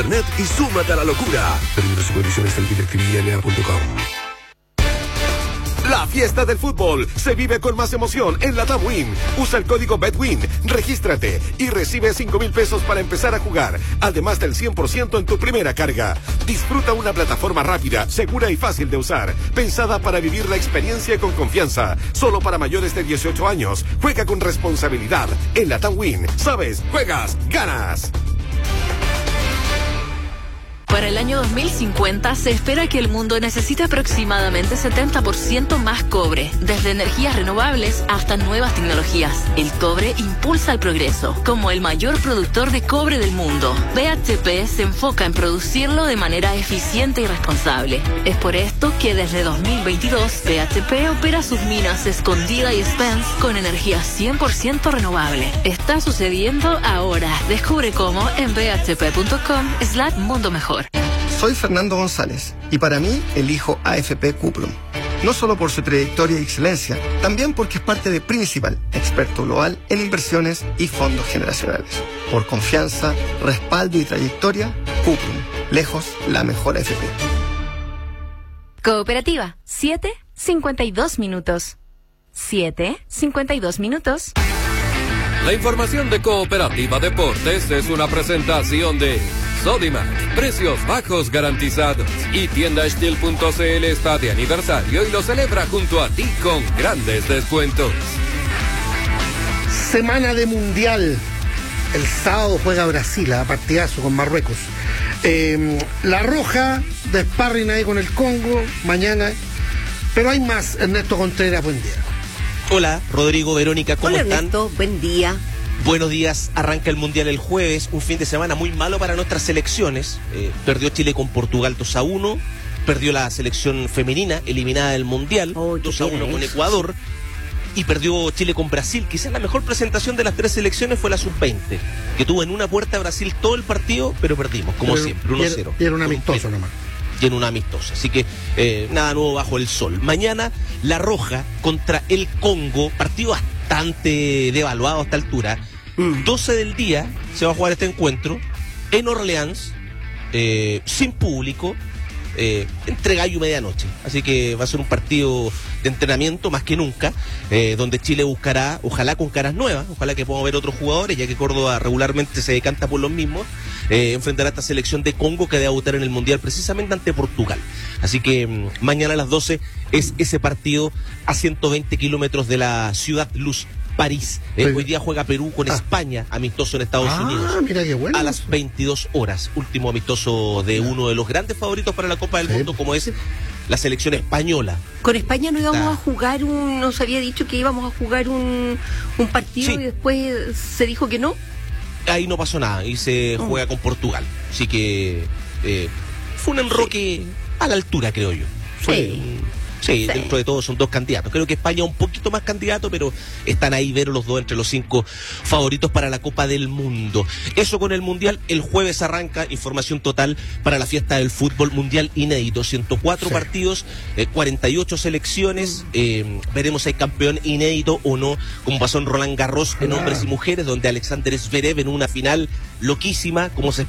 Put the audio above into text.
internet y súmate a la locura. Términos y condiciones en directivinea.com. La fiesta del fútbol se vive con más emoción en la TAMWIN. Usa el código BETWIN, regístrate y recibe 5,000 pesos para empezar a jugar, además del 100% en tu primera carga. Disfruta una plataforma rápida, segura y fácil de usar, pensada para vivir la experiencia con confianza. Solo para mayores de 18 años. Juega con responsabilidad. En la TAMWIN, sabes, juegas, ganas. Para el año 2050 se espera que el mundo necesite aproximadamente 70% más cobre, desde energías renovables hasta nuevas tecnologías. El cobre impulsa el progreso. Como el mayor productor de cobre del mundo, BHP se enfoca en producirlo de manera eficiente y responsable. Es por esto que desde 2022 BHP opera sus minas Escondida y Spence con energía 100% renovable. Está sucediendo ahora. Descubre cómo en bhp.com/mundo mejor. Soy Fernando González y para mí elijo AFP Cuprum. No solo por su trayectoria y excelencia, también porque es parte de Principal, experto global en inversiones y fondos generacionales. Por confianza, respaldo y trayectoria, Cuprum, lejos la mejor AFP. Cooperativa, 7:52 minutos. 7:52 minutos. La información de Cooperativa Deportes es una presentación de Sodimac, precios bajos garantizados. Y tienda Estil.cl está de aniversario y lo celebra junto a ti con grandes descuentos. Semana de Mundial. El sábado juega Brasil, a partidazo con Marruecos. La Roja, de sparring ahí con el Congo, mañana. Pero hay más. Ernesto Contreras, buen día. Hola, Rodrigo, Verónica, ¿cómo están? Hola, Ernesto, buen día. Buenos días, arranca el Mundial el jueves, un fin de semana muy malo para nuestras selecciones. Perdió Chile con Portugal 2-1, perdió la selección femenina eliminada del Mundial 2-1 con Ecuador, y perdió Chile con Brasil. Quizás la mejor presentación de las tres selecciones fue la sub-20, que tuvo en una puerta a Brasil todo el partido, pero perdimos, como siempre, 1-0. Y era un amistoso nomás. Y en una amistosa, así que nada nuevo bajo el sol. Mañana La Roja contra el Congo, partido bastante devaluado a esta altura. 12 del día se va a jugar este encuentro en Orleans, sin público, entre gallo y medianoche. Así que va a ser un partido de entrenamiento más que nunca, donde Chile buscará, ojalá con caras nuevas, ojalá que podamos ver otros jugadores, ya que Córdoba regularmente se decanta por los mismos. Enfrentará a esta selección de Congo que debe debutar en el Mundial precisamente ante Portugal. Así que mañana a las 12 es ese partido a 120 kilómetros de la Ciudad Luz, París. Hoy día juega Perú con España, amistoso en Estados Unidos. Mira qué bueno. A las 22 horas, último amistoso de uno de los grandes favoritos para la Copa del Mundo, como es la selección española. Con España no íbamos a jugar nos había dicho que íbamos a jugar un partido, y después se dijo que no. Ahí no pasó nada y se juega con Portugal. Así que fue un enroque a la altura, creo yo. Sí, dentro de todo son dos candidatos. Creo que España un poquito más candidato, pero están ahí ver los dos entre los 5 favoritos para la Copa del Mundo. Eso con el Mundial. El jueves arranca información total para la fiesta del fútbol mundial inédito. 104 partidos, 48 selecciones. Veremos si hay campeón inédito o no, como pasó en Roland Garros en hombres y mujeres, donde Alexander Zverev en una final loquísima, como se